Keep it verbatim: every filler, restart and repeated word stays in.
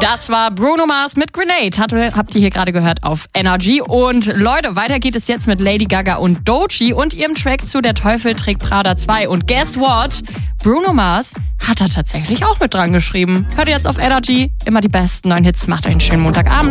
Das war Bruno Mars mit Grenade. Hat, habt ihr hier gerade gehört auf Energy. Und Leute, weiter geht es jetzt mit Lady Gaga und Doechii und ihrem Track zu Der Teufel trägt Prada zwei. Und guess what? Bruno Mars hat da tatsächlich auch mit dran geschrieben. Hört ihr jetzt auf Energy. Immer die besten neuen Hits. Macht euch einen schönen Montagabend.